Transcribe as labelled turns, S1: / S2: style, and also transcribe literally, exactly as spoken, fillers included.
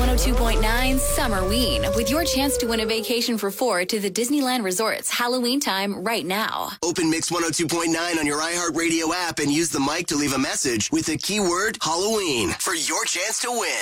S1: one oh two point nine Summerween with your chance to win a vacation for four to the Disneyland Resort's Halloween time right now.
S2: Open Mix one oh two point nine on your iHeartRadio app and use the mic to leave a message with the keyword Halloween for your chance to win.